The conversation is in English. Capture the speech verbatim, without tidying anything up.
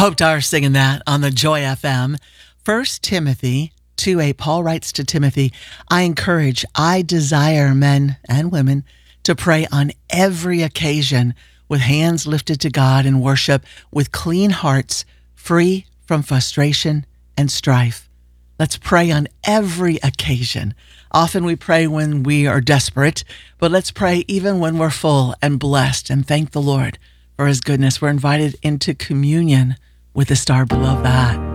Hope Dar singing that on the Joy F M. First Timothy two eight, Paul writes to Timothy, I encourage, I desire men and women to pray on every occasion with hands lifted to God in worship, with clean hearts, free from frustration and strife. Let's pray on every occasion. Often we pray when we are desperate, but let's pray even when we're full and blessed and thank the Lord for his goodness. We're invited into communion with the star below that.